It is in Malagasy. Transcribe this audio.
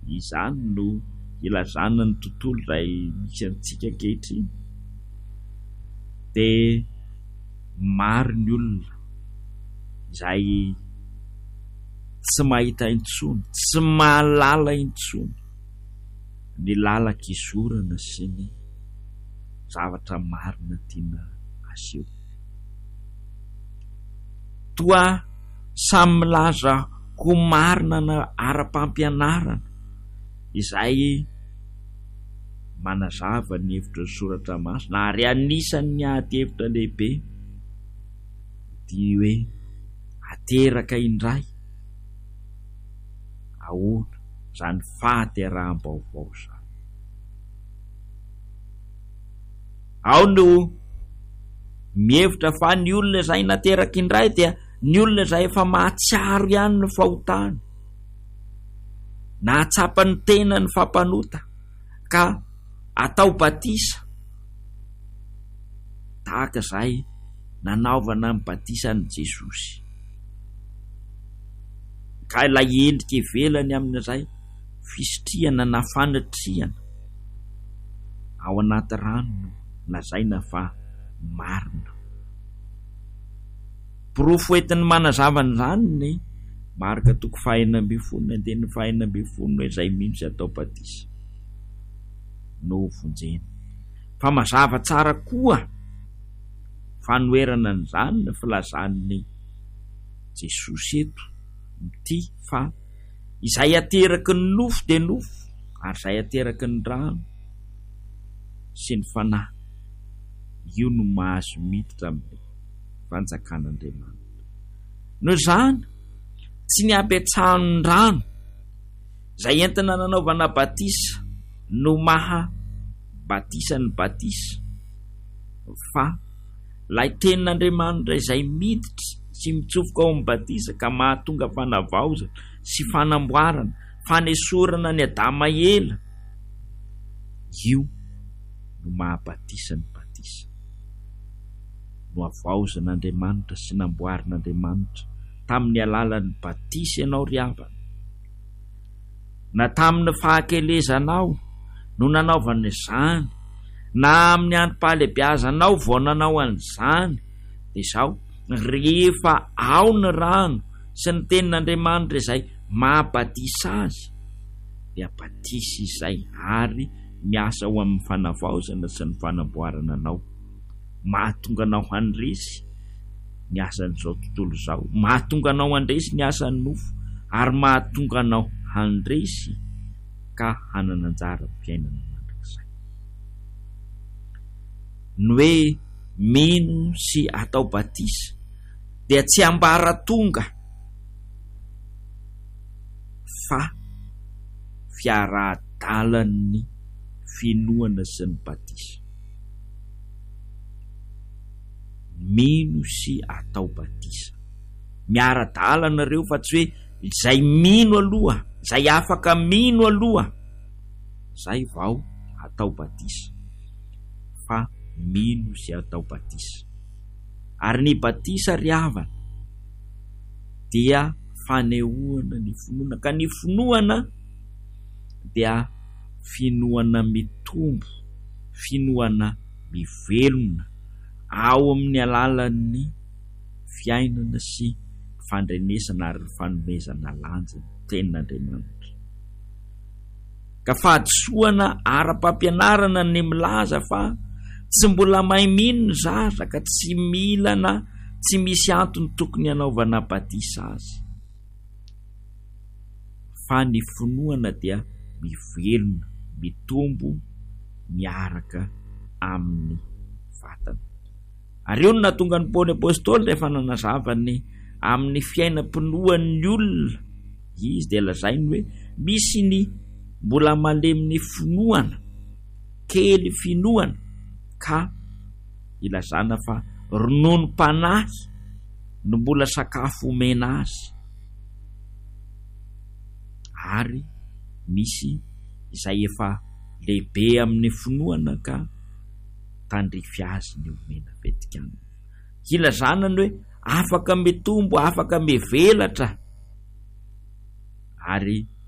izany no ilazana ny tontolo ray misy antsika ankehitriny. Dia maro ny olona izay tsy mahita intsony, tsy mahalala intsony ny lalak'izorana sy ny zavatra marina tiana aseho. Toa samy milaza ho marina na ara-pampianarana izay manazava ny hevitra ny soratra masina ary anisan'ny ady hevitra lehibe dia hoe ateraka indray ahoana zany fahateraham-baovao zany. Ao no mihevitra fa ny olona izay nateraka indray dia ny olona izay efa mahatsiaro ihany ny fahotany, na atsapa ny tena ny fampanota ka atao batisa. Tahaka izay nanaovana ny batisan'i Jesosy. Ka ilay endrika ivelany amin'izay fisitriana na fanatriana ao anaty rano lazaina fa marina. Porofo entiny manazavana izany ny marika 4:4 izay mihitsy atao batisa no vonjena. Fa mazava tsara koa fanoerana an'izany ny filazan'ny Jesosy eto ity fa izay ateraky ny nofo dia nofo ary izay ateraky ny rano sy ny fanahy io no mahazo miditra amin'ny fanjakan'Andriamanitra. Noho izany tsy ny apetsahany rano izay entina nanaovana batisa no maha batisa ny batisa, fa lay tenin'Andriamanitra izay miditra sy mitsofoka ao amin'ny batisa ka mahatonga fanavaozana sy fanamboarana, fanesorana ny adama ela, io no mahabatisa ny batisa. No avaozan'Andriamanitra sy namboarin'Andriamanitra tamin'ny alalan'ny batisa ianao ry havana, na tamin'ny fahakelezanao no nanaovana izany, na amin'ny androm-pahalebiazanao vao nanao an'izany. Dia izao rehefa ao ny rano sy ny tenin'Andriamanitra izay mahabatisa azy, dia batisa izay ary miasa ho amin'ny fanavaozana sy ny fanamboarana anao, mahatonga anao handresy ny asan'izao tontolo izao, mahatonga anao handresy ny asan'ny nofo, ary mahatonga anao handresy ka hanana anjara fiainana mandrakizay. Ny hoe mino sy atao batisa dia tsy ambara-tonga fa fiara-dalan'ny finoana sy ny batisa. Mino sy atao batisa miara-dalana ireo, fa tsy hoe izay mino aloha, izay afaka mino aloha izay vao atao batisa, fa mino sy atao batisa. Ary ny batisa ry havana dia fanehoana ny finoana, ka ny finoana dia finoana mitombo, finoana mivelona ao amin'ny alalan'ny fiainana sy fandrenesana ary fanomezana lanja ny tenin'Andriamanitra. Ka fahadisoana ara-pampianarana ny milaza fa tsy mbola mahay mino ny zaza ka tsy milana, tsy misy antony tokony hanaovana batisa azy, fa ny finoana dia mivelona, mitombo miaraka amin'ny vatana. Ary io no nahatonga ny Paoly apôstôly rehefa nanazavany amin'ny fiainam-pinoan'ny olona izy dia lazainy hoe misy ny mbola maleminy finoana, kely finoana, ka ilazana fa ronono panahy no mbola sakafo omena azy. Ary misy izay efa lehibe amin'ny finoana ka tandrify azy ny omena vetikana. Ilazana ny hoe afaka mitombo, afaka mivelatra, ary